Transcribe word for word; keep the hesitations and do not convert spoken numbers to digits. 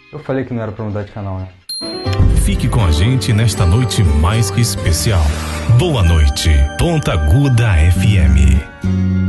Eu falei que não era pra mudar de canal, né? Fique com a gente nesta noite mais que especial. Boa noite, Ponta Aguda F M.